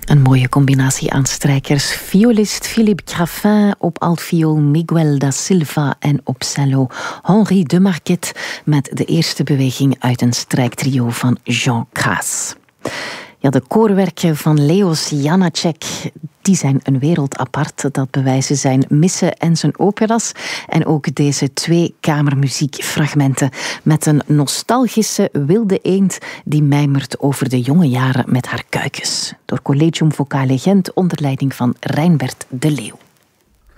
Een mooie combinatie aan strijkers. Violist Philippe Graffin op altviool, Miguel da Silva en op cello Henri de Marquet met de eerste beweging uit een strijktrio van Jean Cras. Ja, de koorwerken van Leos Janáček, die zijn een wereld apart. Dat bewijzen zijn missen en zijn operas. En ook deze 2 kamermuziekfragmenten met een nostalgische wilde eend die mijmert over de jonge jaren met haar kuikens. Door Collegium Vocale Gent onder leiding van Reinbert de Leeuw.